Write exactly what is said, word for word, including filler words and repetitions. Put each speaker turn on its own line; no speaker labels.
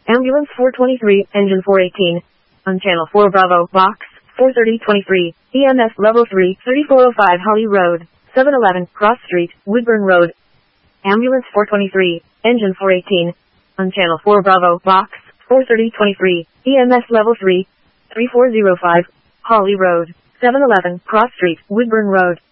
Ambulance four twenty-three, engine four eighteen. On channel four Bravo, box, four thirty twenty-three, E M S level three, thirty-four oh five Holly Road, seven eleven, Cross Street, Woodburn Road. Ambulance four twenty-three, engine four eighteen. On channel four Bravo, box, four thirty twenty-three, E M S level three, three four oh five, Holly Road, seven eleven, Cross Street, Woodburn Road.